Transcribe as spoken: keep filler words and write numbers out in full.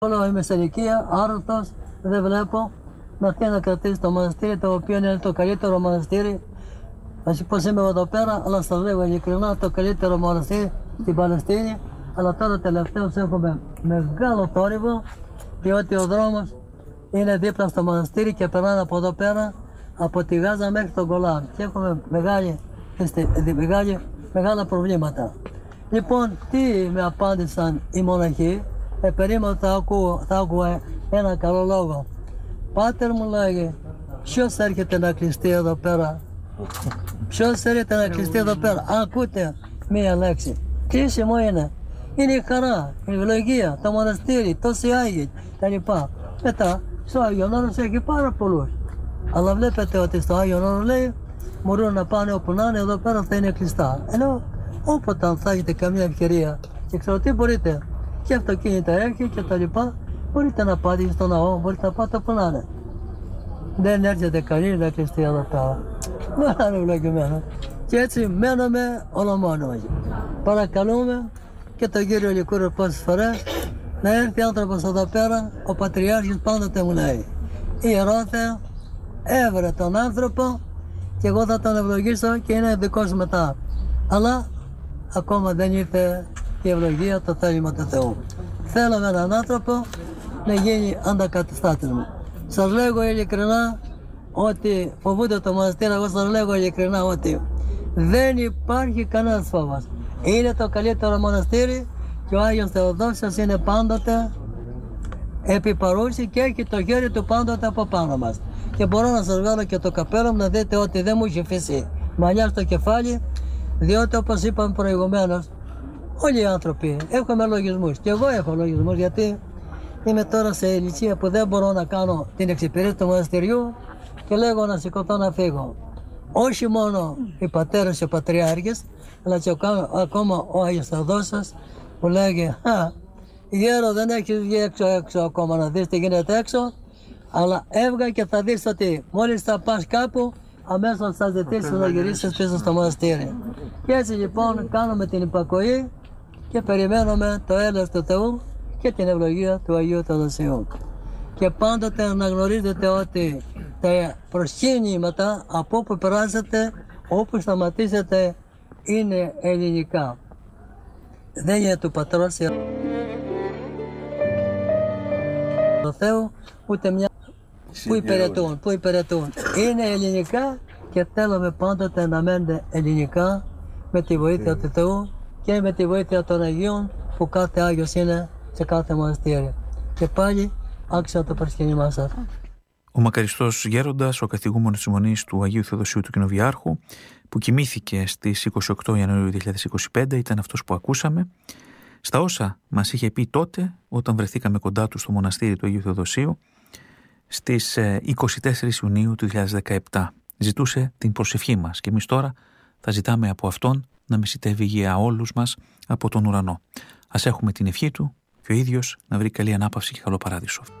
Όλο είμαι σε ηλικία, άρρωστος, δεν βλέπω. Να θέλω να κρατήσει το μοναστήρι, το οποίο είναι το καλύτερο μοναστήρι. Θα σου πω είμαι εδώ πέρα, αλλά σας λέω ειλικρινά το καλύτερο μοναστήρι στην Παλαιστίνη. Αλλά τώρα τελευταίως έχουμε μεγάλο θόρυβο, διότι ο δρόμος είναι δίπλα στο μοναστήρι και περνάνε από εδώ πέρα, από τη Γάζα μέχρι τον Γκολάν. Και έχουμε μεγάλη, μεγάλη, μεγάλα προβλήματα. Λοιπόν, τι με απάντησαν οι μοναχοί, ε, περίμενα θα ακούω, θα ακούω ένα καλό λόγο. Πάτερ μου λέγει, ποιος έρχεται να κλειστεί εδώ πέρα, ποιος έρχεται να κλειστεί εδώ πέρα, ακούτε μία λέξη, κρίσιμο είναι, είναι η χαρά, η ευλογία, το μοναστήρι, τόσοι Άγιοι, τα λοιπά. Μετά, στο Άγιον Όρος έχει πάρα πολλούς, αλλά βλέπετε ότι στο Άγιον Όρο λέει, μπορούν να πάνε όπου να είναι, εδώ πέρα θα είναι κλειστά. Ενώ όποτε αν θα έχετε καμία ευκαιρία και ξέρω τι μπορείτε, και αυτοκίνητα έχει και τα λοιπά, μπορείτε να πάτε στο ναό, μπορείτε να πάτε όπου να είναι. Δεν έρχεται κανείς να κλειστεί εδώ πέρα. Δεν είναι ευλογημένο. Και έτσι μένουμε ολομόνοι. Παρακαλούμε και τον κύριο Λικούρο πόσες φορές να έρθει άνθρωπος εδώ πέρα, ο Πατριάρχης πάντοτε μου λέει, Ιερόθε, έβρε τον άνθρωπο και εγώ θα τον ευλογήσω και είναι δικός μετά. Αλλά ακόμα δεν ήρθε η ευλογία, το θέλημα του Θεού. Θέλαμε έναν άνθρωπο να γίνει αντακαταστάτης μου. Σας λέγω ειλικρινά ότι φοβούνται το μοναστήρι, εγώ σας λέγω ειλικρινά ότι δεν υπάρχει κανένας φόβος. Είναι το καλύτερο μοναστήρι και ο Άγιος Θεοδόσιος είναι πάντοτε επί παρούση και έχει το χέρι του πάντοτε από πάνω μας. Και μπορώ να σας βγάλω και το καπέλο μου να δείτε ότι δεν μου έχει αφήσει μαλλιά στο κεφάλι, διότι όπως είπαμε προηγουμένως, όλοι οι άνθρωποι έχουμε λογισμούς και εγώ έχω λογισμούς, γιατί είμαι τώρα σε ηλικία που δεν μπορώ να κάνω την εξυπηρέτηση του μοναστηριού και λέγω να σηκωθώ να φύγω. Όχι μόνο οι πατέρες και οι πατριάρχες, αλλά και ακόμα ο Άγιος Θεοδόσιος που λέγει «Α, γέρο δεν έχεις βγει έξω έξω ακόμα να δεις τι γίνεται έξω, αλλά έβγα και θα δεις ότι μόλις θα πας κάπου αμέσως θα ζητήσεις να γυρίσεις πίσω στο μοναστήρι». Και έτσι λοιπόν κάνουμε την υπακοή και περιμένουμε το έλεος του Θεού και την ευλογία του Αγίου Θεοδοσίου. Και πάντοτε να γνωρίζετε ότι τα προσκύνηματα από όπου περάσετε, όπου σταματήσετε, είναι ελληνικά. Δεν είναι του πατρός του Θεού, ούτε μια που υπηρετούν, που υπηρετούν. Είναι ελληνικά και θέλουμε πάντοτε να μένετε ελληνικά με τη βοήθεια του Θεού και με τη βοήθεια των Αγίων που κάθε Άγιος είναι σε κάθε μοναστήρι. Και πάλι άξια το προσκύνημά σας. Ο μακαριστός γέροντας, ο καθηγούμενος της Μονής του Αγίου Θεοδοσίου του Κοινοβιάρχου, που κοιμήθηκε στις είκοσι οκτώ Ιανουαρίου δύο χιλιάδες είκοσι πέντε, ήταν αυτός που ακούσαμε. Στα όσα μας είχε πει τότε, όταν βρεθήκαμε κοντά του στο μοναστήρι του Αγίου Θεοδοσίου, στις είκοσι τέσσερις Ιουνίου του δύο χιλιάδες δεκαεπτά. Ζητούσε την προσευχή μας και εμείς τώρα θα ζητάμε από Αυτόν να μεσητεύει για όλους μας από τον ουρανό. Ας έχουμε την ευχή Του και ο ίδιος να βρει καλή ανάπαυση και καλό παράδεισο.